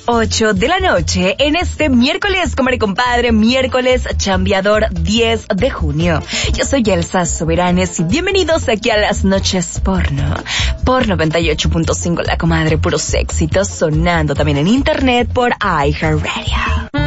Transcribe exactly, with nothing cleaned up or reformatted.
ocho de la noche en este miércoles, comadre compadre, miércoles chambeador diez de junio. Yo soy Elsa Soberanes y bienvenidos aquí a las noches porno. Por noventa y ocho punto cinco La Comadre, puros éxitos sonando también en internet por iHeartRadio.